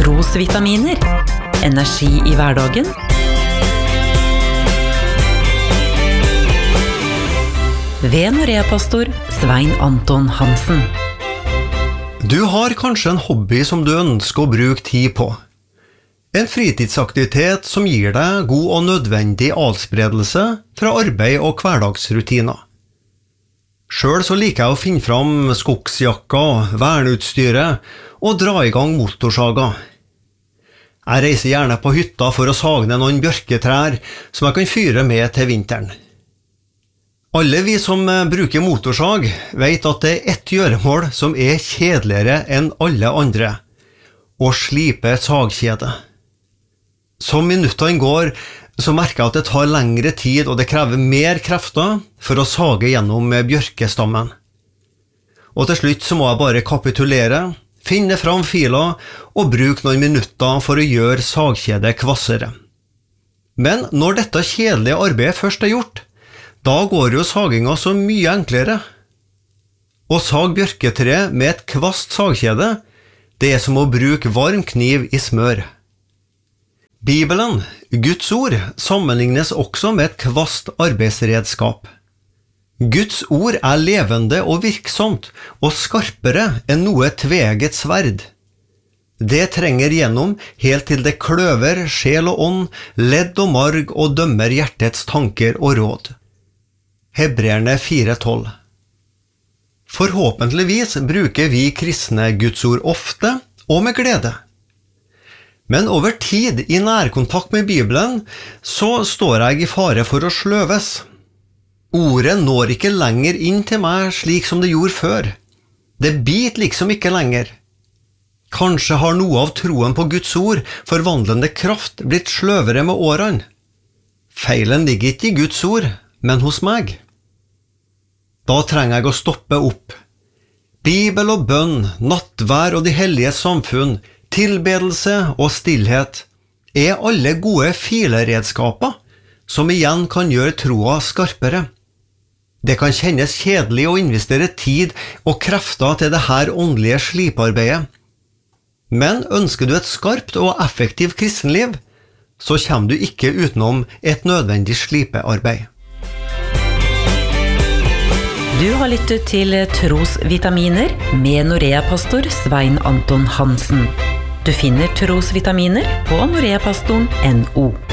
Trosvitaminer. Energi i hverdagen. Ved Norea-pastor Svein Anton Hansen. Du har kanskje en hobby som du ønsker å bruke tid på. En fritidsaktivitet som gir deg god og nødvendig adspredelse fra arbeid og hverdagsrutiner. Selv så liker jeg å finne fram skogsjakka, verneutstyret og dra i gang motorsaga. Jeg reiser gjerne på hytta for å sage ned noen bjørketrær som jeg kan fyre med til vinteren. Alle vi som bruker motorsag vet at det er ett gjøremål som er kjedeligere enn alle andre: å slipe et sagkjede. Som minuttene går, så merker jeg at det tar lengre tid og det krever mer krefter for å sage gjennom bjørkestammen. Og til slutt så må jeg bare kapitulere, finne fram fila og bruke noen minutter for å gjøre sagkjedet kvassere. Men når dette kjedelige arbeidet først er gjort, da går jo saginga så mye enklere. Å sage bjørketre med et kvast sagkjede, det er som å bruke varm kniv i smør. Bibelen, Guds ord, sammenlignes også med et kvast arbeidsredskap. Guds ord er levende og virksomt, og skarpere enn noe tveegget sverd. Det trenger gjennom helt til det kløver sjel og ånd, ledd og marg og dømmer hjertets tanker og råd. Hebreerne 4:12. Forhåpentligvis bruker vi kristne Guds ord ofte og med glede. Men over tid, i nærkontakt med Bibelen, så står jeg i fare for å sløves. Ordet når ikke lenger inn til meg slik som det gjorde før. Det biter liksom ikke lenger. Kanskje har noe av troen på Guds ord, forvandlende kraft, blitt sløvere med årene. Feilen ligger ikke i Guds ord, men hos meg. Da trenger jeg å stoppe opp. Bibel og bønn, nattvær og de hellige samfunn, tilbedelse og stillhet er alle gode fileredskaper som igjen kan gjøre troa skarpere. Det kan kjennes kjedelig å investere tid og krefter til det her åndelige slipearbeidet. Men ønsker du et skarpt og effektivt kristenliv, så kommer du ikke utenom et nødvendig slipearbeid. Du har lyttet til Trosvitaminer med Norea-pastor Svein Anton Hansen. Du finner Trosvitaminer på noreapastoren.no.